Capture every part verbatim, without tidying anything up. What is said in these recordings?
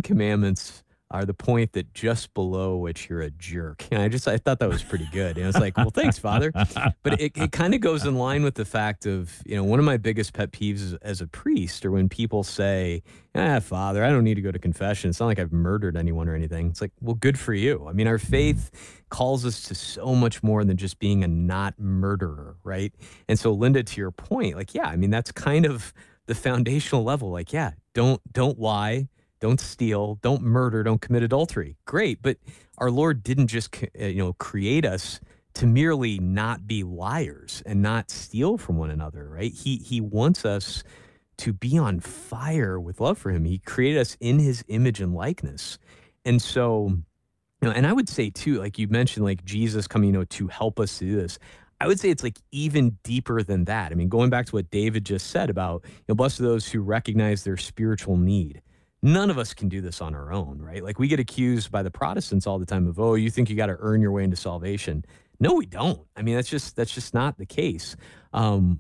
Commandments are the point that just below which you're a jerk. And I just I thought that was pretty good. And I was like, well, thanks, Father. But it, it kind of goes in line with the fact of, you know, one of my biggest pet peeves as, as a priest, or when people say, ah, Father, I don't need to go to confession. It's not like I've murdered anyone or anything. It's like, well, good for you. I mean, our faith calls us to so much more than just being a not murderer, right? And so, Linda, to your point, like, yeah, I mean, that's kind of the foundational level. Like, yeah, don't don't lie, don't steal, don't murder, don't commit adultery. Great, but our Lord didn't just c- uh, you know create us to merely not be liars and not steal from one another, right? He he wants us to be on fire with love for him. He created us in his image and likeness. And so, you know, and I would say too, like you mentioned, like Jesus coming, you know, to help us do this. I would say it's like even deeper than that. I mean, going back to what David just said about, you know, blessed are those who recognize their spiritual need. None of us can do this on our own, right? Like we get accused by the Protestants all the time of, oh, you think you got to earn your way into salvation. No, we don't. I mean, that's just that's just not the case. Um,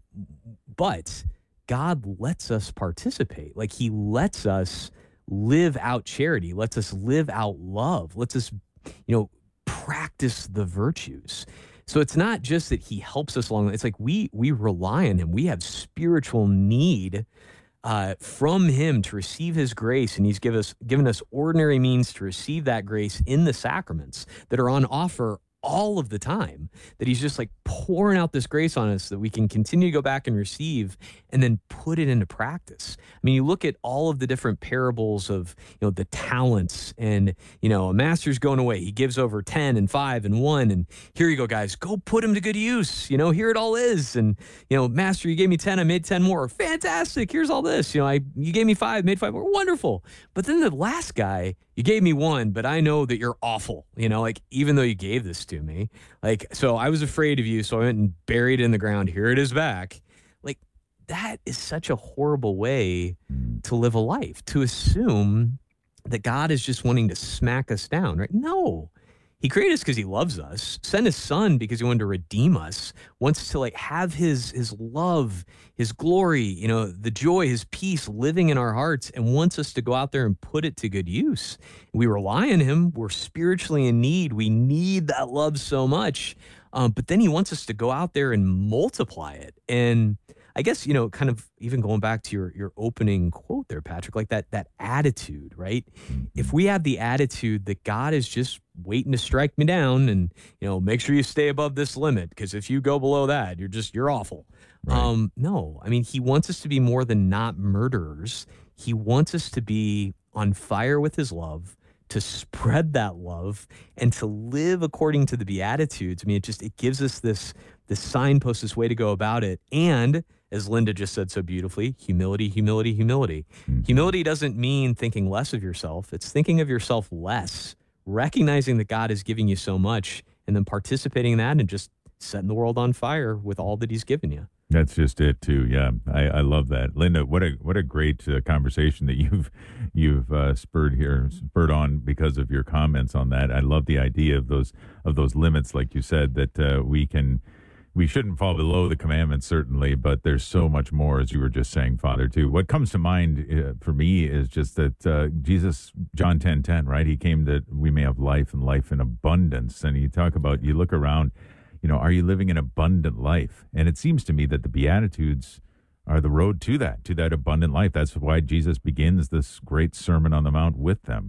but God lets us participate. Like he lets us live out charity, lets us live out love, lets us, you know, practice the virtues. So it's not just that he helps us along. It's like we we rely on him. We have spiritual need uh, from him to receive his grace, and he's give us given us ordinary means to receive that grace in the sacraments that are on offer all of the time, that he's just like pouring out this grace on us that we can continue to go back and receive and then put it into practice. I mean, you look at all of the different parables of, you know, the talents and, you know, a master's going away. He gives over ten and five and one. And here you go, guys, go put them to good use. You know, here it all is. And, you know, master, you gave me ten, I made ten more. Fantastic. Here's all this. You know, I, you gave me five, made five more. Wonderful. But then the last guy, you gave me one, but I know that you're awful. You know, like, even though you gave this to me, like, so I was afraid of you. So I went and buried it in the ground. Here it is back. Like, that is such a horrible way to live a life, to assume that God is just wanting to smack us down, right? No. He created us because he loves us, sent his son because he wanted to redeem us, wants to like have his his love, his glory, you know, the joy, his peace living in our hearts, and wants us to go out there and put it to good use. We rely on him. We're spiritually in need. We need that love so much. Um, but then he wants us to go out there and multiply it. And I guess, you know, kind of even going back to your your opening quote there, Patrick, like that that attitude, right? If we have the attitude that God is just waiting to strike me down and, you know, make sure you stay above this limit, because if you go below that, you're just, you're awful. Right. Um, no, I mean, he wants us to be more than not murderers. He wants us to be on fire with his love, to spread that love, and to live according to the Beatitudes. I mean, it just, it gives us this, this signpost, this way to go about it. And as Linda just said so beautifully, humility, humility, humility. Mm-hmm. Humility doesn't mean thinking less of yourself. It's thinking of yourself less, recognizing that God is giving you so much, and then participating in that and just setting the world on fire with all that he's given you. That's just it too. Yeah, I, I love that, Linda. What a what a great uh, conversation that you've you've uh, spurred here, spurred on because of your comments on that. I love the idea of those of those limits, like you said, that uh, we can we shouldn't fall below the commandments, certainly, but there's so much more, as you were just saying, Father, too. What comes to mind uh, for me is just that uh, Jesus, John ten ten, right? He came that we may have life and life in abundance. And you talk about, you look around, you know, are you living an abundant life? And it seems to me that the Beatitudes are the road to that, to that abundant life. That's why Jesus begins this great Sermon on the Mount with them.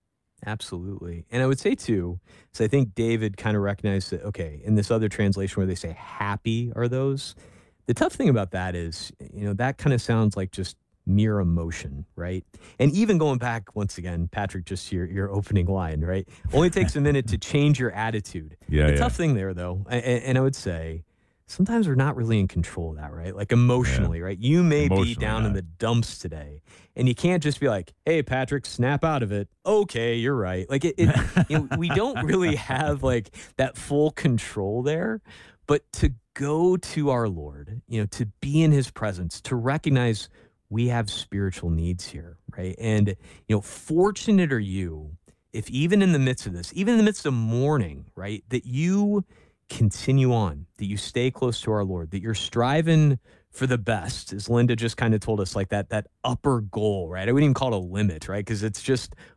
Absolutely. And I would say too, so I think David kind of recognized that, okay, in this other translation where they say happy are those, the tough thing about that is, you know, that kind of sounds like just mere emotion, right? And even going back once again, Patrick, just your your opening line, right? Only takes a minute to change your attitude. Yeah, the yeah. tough thing there though, and, and I would say sometimes we're not really in control of that, right? Like emotionally, Yeah. right? You may be Emotionally down not. in the dumps today, and you can't just be like, hey, Patrick, snap out of it. Okay, you're right. Like it, it you know, we don't really have like that full control there, but to go to our Lord, you know, to be in his presence, to recognize we have spiritual needs here, right? And, you know, fortunate are you if even in the midst of this, even in the midst of mourning, right, that you continue on, that you stay close to our Lord, that you're striving for the best, as Linda just kind of told us, like that that upper goal, right? I wouldn't even call it a limit, right? Because it's just